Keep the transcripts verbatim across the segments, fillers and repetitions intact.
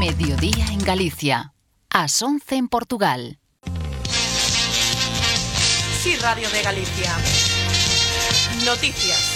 Mediodía en Galicia. Ás once en Portugal. Sí, Radio de Galicia. Noticias.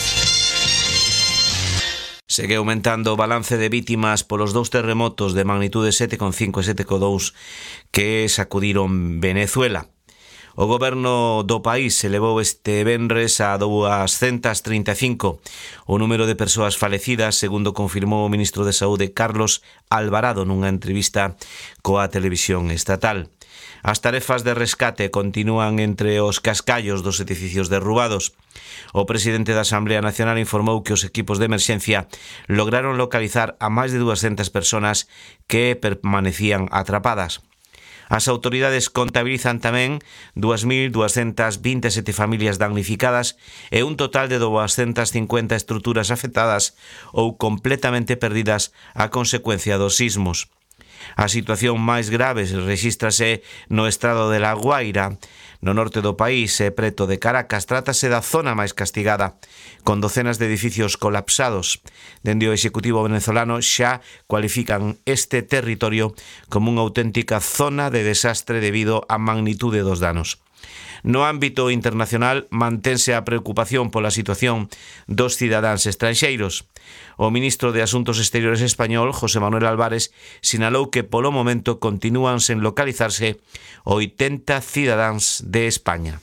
Segue aumentando o balance de vítimas polos dous terremotos de magnitude sete coma cinco e sete coma dous que sacudiron Venezuela. O goberno do país elevou este venres a duascentas trinta e cinco o número de persoas falecidas, segundo confirmou o ministro de Saúde Carlos Alvarado nunha entrevista coa televisión estatal. As tarefas de rescate continúan entre os cascallos dos edificios derrubados. O presidente da Asamblea Nacional informou que os equipos de emerxencia lograron localizar a máis de duascentas persoas que permanecían atrapadas. As autoridades contabilizan tamén dúas mil duascentas vinte e sete familias damnificadas e un total de duascentas cincuenta estruturas afectadas ou completamente perdidas a consecuencia dos sismos. A situación máis grave rexístrase no estado de La Guaira, no norte do país e preto de Caracas. Trátase da zona máis castigada, con docenas de edificios colapsados. Dende o Executivo venezolano xa cualifican este territorio como unha auténtica zona de desastre debido á magnitude dos danos. No ámbito internacional, mantense a preocupación pola situación dos cidadáns estranxeiros. O ministro de Asuntos Exteriores español, José Manuel Álvarez, sinalou que polo momento continúan sen localizarse oitenta cidadáns de España.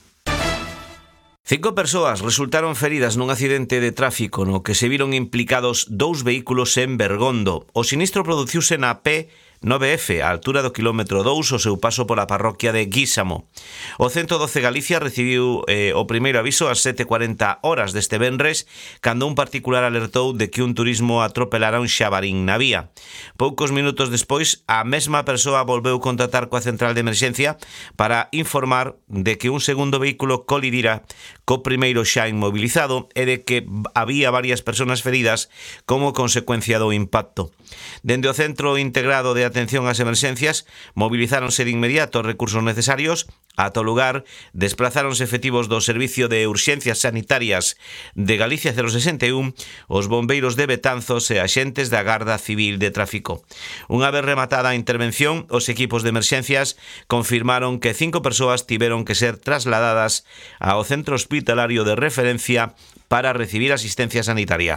Cinco persoas resultaron feridas nun accidente de tráfico no que se viron implicados dous vehículos en Bergondo. O sinistro produciuse na P nove F, a altura do quilómetro dous, o seu paso pola parroquia de Guísamo. O ciento doce Galicia recibiu eh, o primeiro aviso ás sete e cuarenta horas deste venres, cando un particular alertou de que un turismo atropelara un xabarín na vía. Poucos minutos despois, a mesma persoa volveu contactar coa central de emerxencia para informar de que un segundo vehículo colidira co primeiro xa inmobilizado e de que había varias persoas feridas como consecuencia do impacto. Dende o Centro Integrado de Atención ás Emerxencias, movilizáronse de inmediato os recursos necesarios. Ata o lugar, desplazáronse efectivos do Servicio de Urxencias Sanitarias de Galicia cero sesenta e un, os bombeiros de Betanzos e axentes da Garda Civil de Tráfico. Unha vez rematada a intervención, os equipos de emerxencias confirmaron que cinco persoas tiveron que ser trasladadas ao centro hospitalario de referencia para recibir asistencia sanitaria.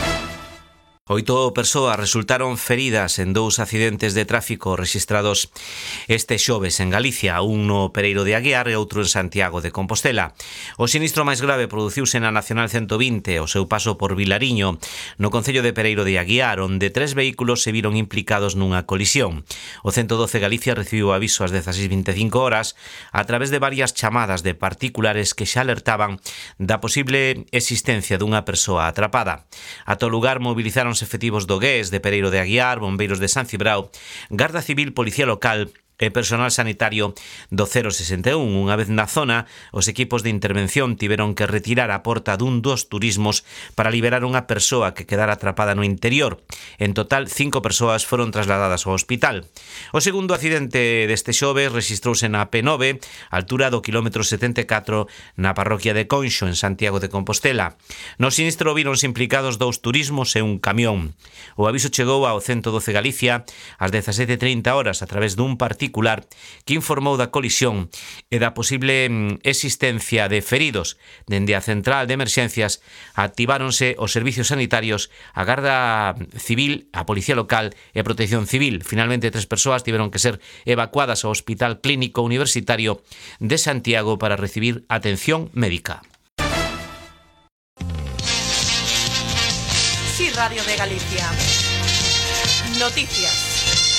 Oito persoas resultaron feridas en dous accidentes de tráfico rexistrados este xoves en Galicia, un no Pereiro de Aguiar e outro en Santiago de Compostela. O sinistro máis grave produciuse na Nacional ciento vinte, o seu paso por Vilariño, no concello de Pereiro de Aguiar, onde tres vehículos se viron implicados nunha colisión. O ciento doce Galicia recibiu aviso ás dezaseis vinte e cinco horas a través de varias chamadas de particulares que xa alertaban da posible existencia dunha persoa atrapada. Ata o lugar movilizaron efectivos do G E S de Pereiro de Aguiar, bombeiros de San Cibrao, Garda Civil, Policía Local e personal sanitario do cero sesenta e un. Unha vez na zona, os equipos de intervención tiveron que retirar a porta dun dos turismos para liberar unha persoa que quedara atrapada no interior. En total, cinco persoas foron trasladadas ao hospital. O segundo accidente deste xoves rexistrouse na P nove, altura do quilómetro setenta e catro, na parroquia de Conxo, en Santiago de Compostela. No sinistro víronse implicados dous turismos e un camión. O aviso chegou ao ciento doce Galicia ás dezasete e trinta horas a través dun particular que informou da colisión e da posible existencia de feridos. Dende a central de emerxencias activáronse os servicios sanitarios, a Garda Civil, a Policía Local e a Protección Civil. Finalmente, tres persoas tiveron que ser evacuadas ao Hospital Clínico Universitario de Santiago para recibir atención médica. Sí, Radio de Galicia. Noticias.